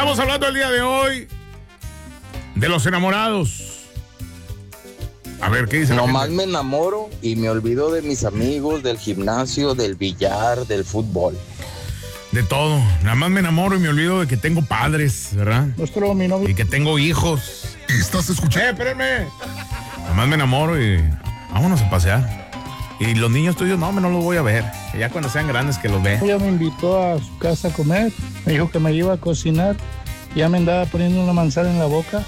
Estamos hablando el día de hoy de los enamorados. A ver, ¿qué dice? Nomás me enamoro y me olvido de mis amigos, del gimnasio, del billar, del fútbol. De todo. Nada más me enamoro y me olvido de que tengo padres, ¿verdad? Nuestro mi novio. Y que tengo hijos. Estás escuchando. Espérenme. Nada más me enamoro y vámonos a pasear. Y los niños tuyos, no los voy a ver. Ya cuando sean grandes que los vean. Ella me invitó a su casa a comer. Me dijo que me iba a cocinar. Ya me andaba poniendo una manzana en la boca.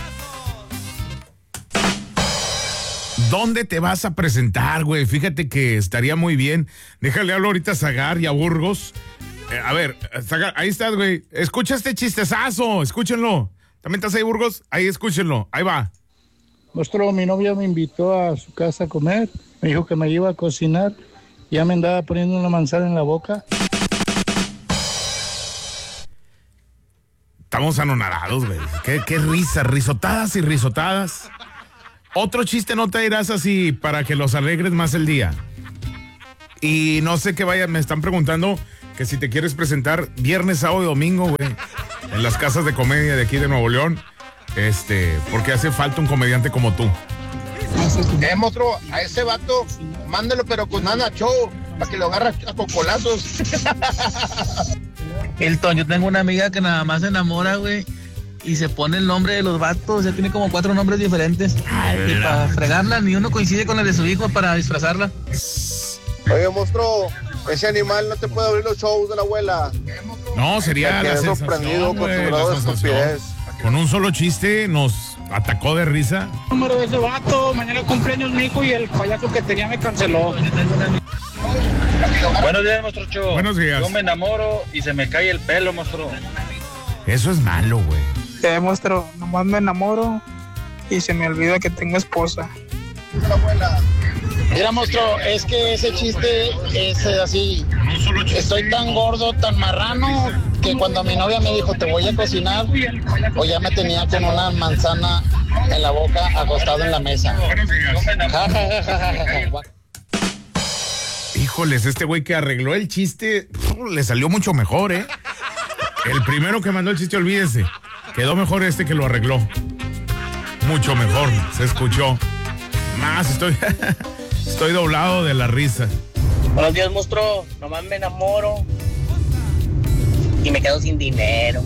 ¿Dónde te vas a presentar, güey? Fíjate que estaría muy bien. Déjale hablar ahorita a Zagar y a Burgos. A ver, Zagar, ahí estás, güey. Escucha este chistezazo, escúchenlo. ¿También estás ahí, Burgos? Ahí, escúchenlo. Ahí va. Mi novia me invitó a su casa a comer. Me dijo que me iba a cocinar. Ya me andaba poniendo una manzana en la boca. Estamos anonadados, güey. Qué risa, risotadas y risotadas. Otro chiste no te dirás así para que los alegres más el día. Y no sé qué vaya, me están preguntando que si te quieres presentar viernes, sábado y domingo, güey, en las casas de comedia de aquí de Nuevo León, porque hace falta un comediante como tú. Monstruo, a ese vato, mándalo pero con nada show, para que lo agarre a cocolazos. Elton, yo tengo una amiga que nada más se enamora, güey, y se pone el nombre de los vatos, o sea, tiene como 4 nombres diferentes. Y para fregarla, ni uno coincide con el de su hijo para disfrazarla. Oye, monstruo, ese animal no te puede abrir los shows de la abuela. No, sería la sensación, sorprendido con güey, su grado de estupidez. Con un solo chiste nos atacó de risa. Número de ese vato, mañana cumpleaños mi hijo y el payaso que tenía me canceló. Buenos días, monstruo Cho. Buenos días. Yo me enamoro y se me cae el pelo, monstruo. Eso es malo, güey. Te demuestro, nomás me enamoro y se me olvida que tengo esposa. Mira, monstruo, es que ese chiste es así. Estoy tan gordo, tan marrano, que cuando mi novia me dijo, te voy a cocinar, o ya me tenía con una manzana en la boca, acostado en la mesa. Híjoles, este güey que arregló el chiste, le salió mucho mejor, ¿eh? El primero que mandó el chiste, olvídese. Quedó mejor este que lo arregló. Mucho mejor, se escuchó. Más, estoy doblado de la risa. Buenos días, monstruo. Nomás me enamoro y me quedo sin dinero.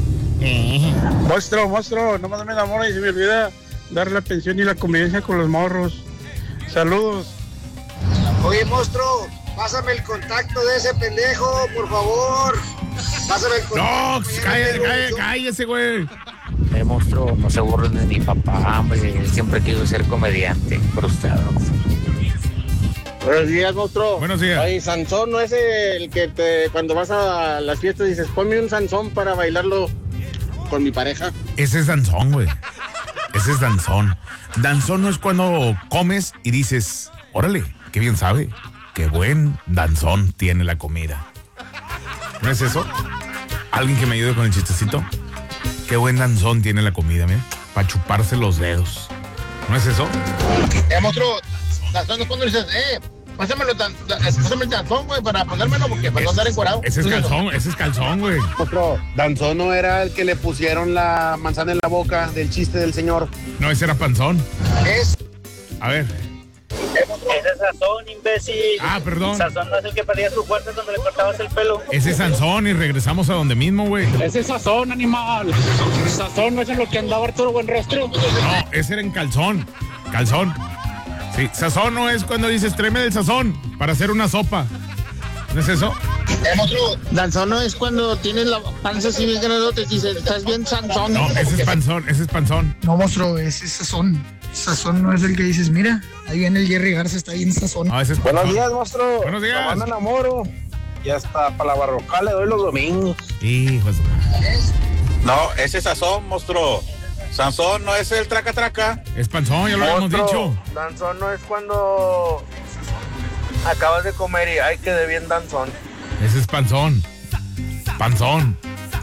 Monstruo, nomás me enamoro y se me olvida dar la pensión y la convivencia con los morros. Saludos. Oye, monstruo, pásame el contacto de ese pendejo, por favor. Pásame el No, contacto. cállese, güey. Monstruo, no se burlen de mi papá, hombre. Siempre quiso ser comediante, frustrado. Buenos días, monstruo. Buenos días. Oye, Sansón, ¿no es el que cuando vas a las fiestas dices, ponme un Sansón para bailarlo con mi pareja? Ese es danzón, güey. Ese es danzón. Danzón no es cuando comes y dices, órale, qué bien sabe. Qué buen danzón tiene la comida. ¿No es eso? ¿Alguien que me ayude con el chistecito? Qué buen danzón tiene la comida, mira. Para chuparse los dedos. ¿No es eso? Monstruo, Danzón es cuando dices, pásame el danzón, güey, para ponérmelo, porque para no andar encuadrado. Ese es calzón, güey. Monstruo, Danzón no era el que le pusieron la manzana en la boca del chiste del señor. No, ese era panzón. Es. A ver. Ese es Sazón, imbécil. Ah, perdón. Sazón no es el que perdía su fuerza cuando le cortabas el pelo. Ese es Sansón y regresamos a donde mismo, güey. Ese es Sazón, animal. Sazón no es en lo que andaba Arturo Buenrostro. No, ese era en calzón. Calzón. Sí, sazón no es cuando dices tráeme del sazón para hacer una sopa. ¿No es eso? Monstruo, Danzón no es cuando tienes la panza así bien grandota y dices, estás bien Sansón. No, ese es panzón. No, monstruo, ese es Sazón. Sazón no es el que dices, mira, ahí viene el Jerry Garza, está bien Sazón. No, ese es panzón. Buenos días, monstruo. Buenos días. Nomás me enamoro. Ya está, para la barroca le doy los domingos. Hijo de su madre. No, ese es Sazón, monstruo. Sansón no es el traca-traca. Es panzón, ya lo habíamos dicho. Danzón no es cuando acabas de comer y ay, quedé bien danzón. Ese es panzón. Panzón.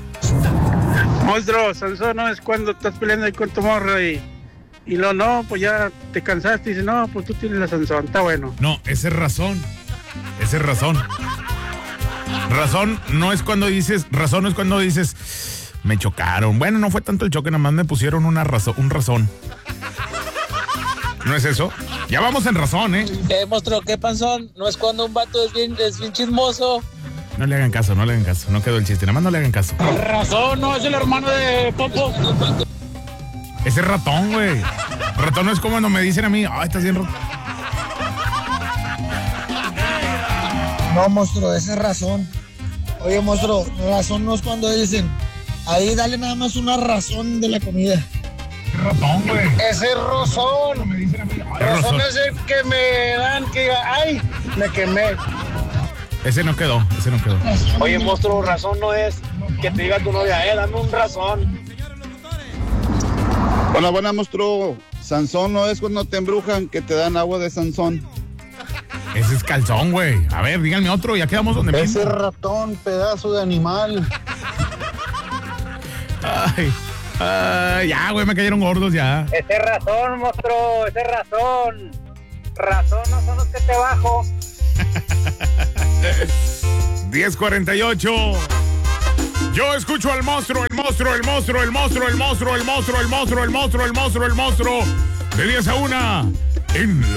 Monstruo, Sansón no es cuando estás peleando ahí con tu morro y luego no, pues ya te cansaste y dices, no, pues tú tienes la Sansón, está bueno. No, ese es razón. Ese es razón. Razón no es cuando dices, Me chocaron. Bueno, no fue tanto el choque, nada más me pusieron un razón. ¿No es eso? Ya vamos en razón, ¿eh? Monstruo, ¿qué panzón? No es cuando un vato es bien chismoso. No le hagan caso, no quedó el chiste, nada más no le hagan caso. Razón, no es el hermano de Popo. Ese es ratón, güey. Ratón no es como cuando me dicen a mí, ay, estás bien ratón. No, monstruo, esa es razón. Oye, monstruo, razón no es cuando dicen, ahí dale nada más una razón de la comida. Ratón, güey. Ese es rozón. Razón es el que me dan que diga, ay, me quemé. Ese no quedó. Oye, monstruo, razón no es que te diga tu novia, dame un razón. Hola, buena, monstruo. Sansón no es cuando te embrujan que te dan agua de Sansón. Ese es calzón, güey. A ver, díganme otro, ya quedamos donde mismo. Ese ratón, pedazo de animal. Ay, ya, güey, me cayeron gordos ya. Ese es razón, monstruo, ese es razón. Razón no son los que te bajo. 10:48. Yo escucho al monstruo. De 10 a 1 en